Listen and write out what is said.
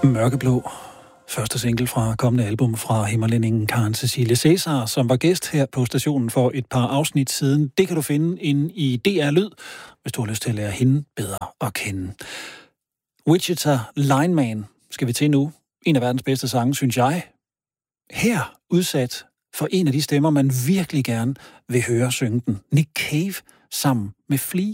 Mørkeblå. Første single fra kommende album fra himmerlændingen Karen Cecilie Cæsar, som var gæst her på stationen for et par afsnit siden. Det kan du finde inde i DR Lyd, hvis du har lyst til at lære hende bedre at kende. Wichita Lineman skal vi til nu. En af verdens bedste sange, synes jeg. Her udsat for en af de stemmer, man virkelig gerne vil høre synge den. Nick Cave sammen med Flea.